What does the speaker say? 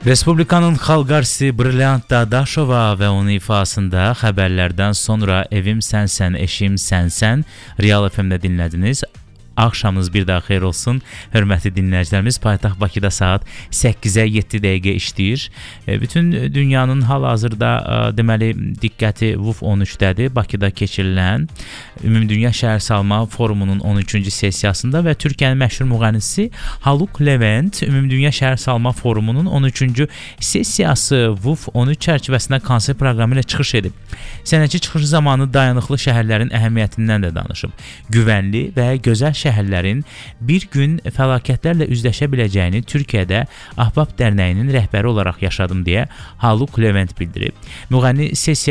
Respublikanın xalq artisti Brilliant Dadaşova və onun ifasında xəbərlərdən sonra Evim Sənsən, Eşim Sənsən Real FM-də dinlədiniz. Axşamınız bir daha xeyir olsun. Hörmətli dinləyicilərimiz, paytaxt Bakıda saat 8-ə 7 dəqiqə işləyir. Bütün dünyanın hal-hazırda deməli diqqəti WUF 13-dədir. Bakıda keçirilən Ümumdünya Şəhərsalma Forumunun 13-cü sessiyasında və Türkiyənin məşhur müğənnisi Haluk Levent Ümumdünya Şəhərsalma Forumunun 13-cü sessiyası WUF 13 çərçivəsində konsert proqramı ilə çıxış edib. Sənətçi çıxışı zamanı dayanıqlı şəhərlərin əhəmiyyətindən də danışıb. Güvənli və gözəl şəhərlərin bir gün fəlakətlərlə üzləşə biləcəyini Türkiyədə Ahbab Dərnəyinin rəhbəri olaraq yaşadım deyə Haluk Levent bildirib. Müğənni sessiya